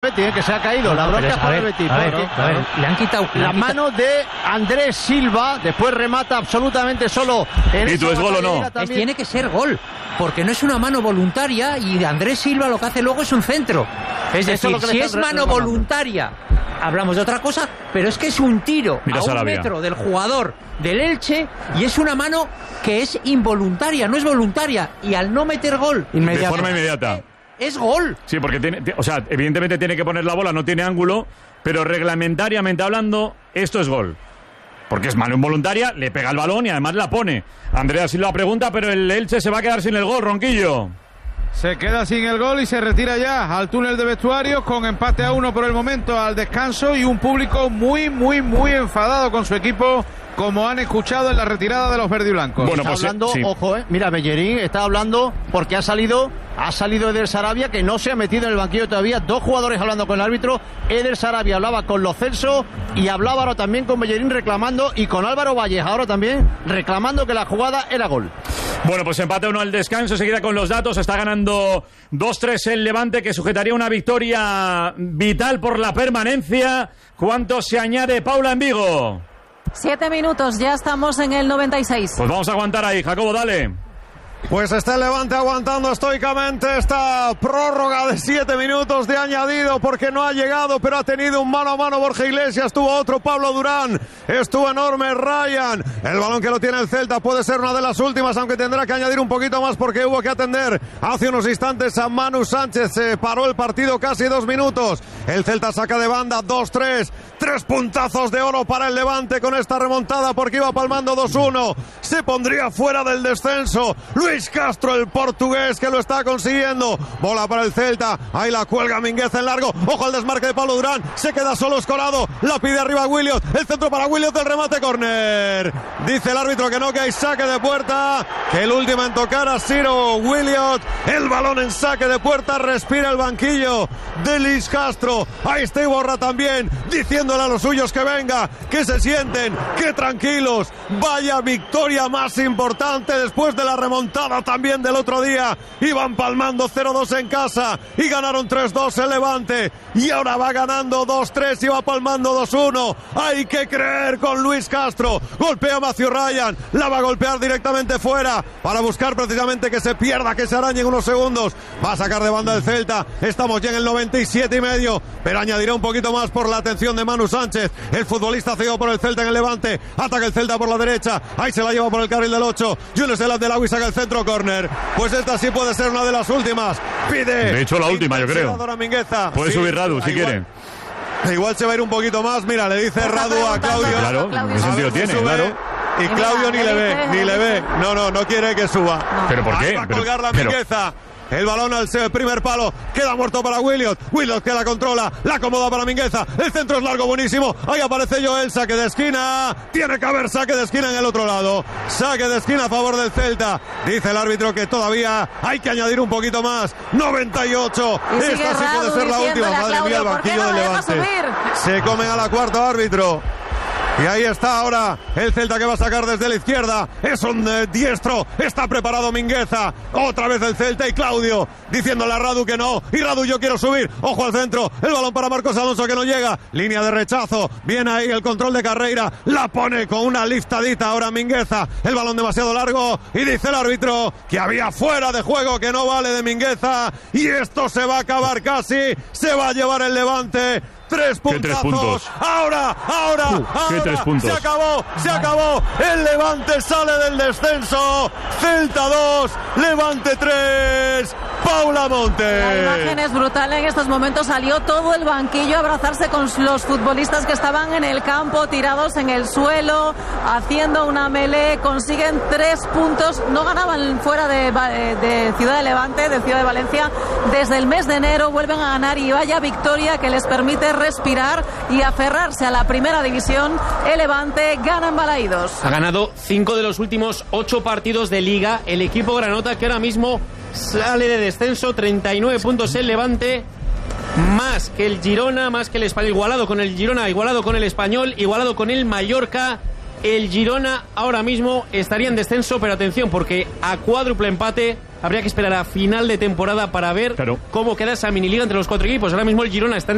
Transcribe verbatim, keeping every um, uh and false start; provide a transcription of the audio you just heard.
Betis, ¿eh? Que se ha caído. La bronca es para el Betis. A ver, a ver, le han quitado la mano de Andrés Silva, después remata absolutamente solo. En ¿Y tú es gol o no? Es, tiene que ser gol, porque no es una mano voluntaria y Andrés Silva lo que hace luego es un centro. Es decir, es si es mano voluntaria, hablamos de otra cosa, pero es que es un tiro Mira a un Sarabia. metro del jugador del Elche y es una mano que es involuntaria, no es voluntaria, y al no meter gol de forma inmediata es gol. Sí, porque tiene, o sea, evidentemente tiene que poner la bola, no tiene ángulo, pero reglamentariamente hablando, esto es gol. Porque es mano involuntaria, le pega el balón y además la pone. Andrea Silva pregunta, pero el Elche se va a quedar sin el gol, Ronquillo. Se queda sin el gol y se retira ya al túnel de vestuarios con empate a uno por el momento al descanso y un público muy, muy, muy enfadado con su equipo, como han escuchado en la retirada de los verdiblancos. Bueno, está pues, hablando, sí. ojo, eh, mira, Bellerín está hablando porque ha salido, ha salido Eder Sarabia, que no se ha metido en el banquillo todavía. Dos jugadores hablando con el árbitro. Eder Sarabia hablaba con Lo Celso y hablaba ahora también con Bellerín reclamando, y con Álvaro Valles ahora también reclamando que la jugada era gol. Bueno, pues empate uno al descanso, seguida con los datos. Está ganando dos tres el Levante, que sujetaría una victoria vital por la permanencia. ¿Cuánto se añade, Paula, en Vigo? Siete minutos, ya estamos en el noventa y seis. Pues vamos a aguantar ahí, Jacobo, dale. Pues está el Levante aguantando estoicamente esta prórroga de siete minutos de añadido, porque no ha llegado, pero ha tenido un mano a mano Borja Iglesias, tuvo otro Pablo Durán, estuvo enorme Ryan, el balón que lo tiene el Celta puede ser una de las últimas, aunque tendrá que añadir un poquito más porque hubo que atender hace unos instantes a Manu Sánchez. Se paró el partido casi dos minutos, el Celta saca de banda dos tres, tres puntazos de oro para el Levante con esta remontada, porque iba palmando dos uno, se pondría fuera del descenso. Luis Castro, el portugués, que lo está consiguiendo. Bola para el Celta, ahí la cuelga Mingueza en largo, ojo al desmarque de Pablo Durán, se queda solo escorado, la pide arriba Williot, el centro para Williot, el remate córner. Dice el árbitro que no, que hay saque de puerta, que el último en tocar ha sido Williot. El balón en saque de puerta, respira el banquillo de Luis Castro. Ahí está Iborra también, diciéndole a los suyos que venga, que se sienten, que tranquilos. Vaya victoria más importante después de la remontada también del otro día. Iban palmando cero dos en casa y ganaron tres dos el Levante, y ahora va ganando dos tres y va palmando dos uno. Hay que creer con Luis Castro. Golpea Matthew Ryan, la va a golpear directamente fuera para buscar precisamente que se pierda, que se arañe en unos segundos. Va a sacar de banda el Celta. Estamos ya en el noventa y siete y medio, pero añadirá un poquito más por la atención de Manu Sánchez, el futbolista cedido por el Celta en el Levante. Ataca el Celta por la derecha, ahí se la lleva por el carril del ocho. Jules Elat del Agui saca el centro, córner. Pues esta sí puede ser una de las últimas. Pide. De hecho, la última, yo creo. Puede sí, subir Radu si igual, quiere. Igual se va a ir un poquito más. Mira, le dice Radu a Claudio. Claro, ¿qué sentido tiene? Sube, claro. Y Claudio ni le ve, ni le ve. No, no, no quiere que suba. No. ¿Pero por qué? Ahí va a colgar la Mingueza. El balón al primer palo, queda muerto para Williot. Williot que la controla, la acomoda para Mingueza. El centro es largo, buenísimo. Ahí aparece Joel, saque de esquina. Tiene que haber saque de esquina en el otro lado. Saque de esquina a favor del Celta. Dice el árbitro que todavía hay que añadir un poquito más. noventa y ocho. Esta sí puede ser la última. Madre mía, el banquillo del Levante. Se comen a la cuarta, árbitro. Y ahí está ahora el Celta, que va a sacar desde la izquierda. Es un eh, diestro. Está preparado Mingueza. Otra vez el Celta y Claudio diciéndole a Radu que no. Y Radu, yo quiero subir. Ojo al centro. El balón para Marcos Alonso, que no llega. Línea de rechazo. Viene ahí el control de Carreira. La pone con una liftadita ahora Mingueza. El balón demasiado largo. Y dice el árbitro que había fuera de juego, que no vale de Mingueza. Y esto se va a acabar casi. Se va a llevar el Levante. Tres puntazos. Tres puntos. Ahora, ahora, uh, ahora. Tres puntos. Se acabó, se acabó. El Levante sale del descenso. Celta dos, Levante tres. Paula Montes. La imagen es brutal. En estos momentos salió todo el banquillo a abrazarse con los futbolistas que estaban en el campo, tirados en el suelo, haciendo una melee. Consiguen tres puntos. No ganaban fuera de, de Ciudad de Levante, de Ciudad de Valencia, desde el mes de enero. Vuelven a ganar, y vaya victoria que les permite respirar y aferrarse a la primera división. El Levante gana en Balaídos. Ha ganado cinco de los últimos ocho partidos de Liga. El equipo granota, que ahora mismo sale de descenso, treinta y nueve puntos el Levante, más que el Girona, más que el Español, igualado con el Girona, igualado con el Español, igualado con el Mallorca. El Girona ahora mismo estaría en descenso, pero atención, porque a cuádruple empate habría que esperar a final de temporada para ver claro. cómo queda esa miniliga entre los cuatro equipos. Ahora mismo el Girona está en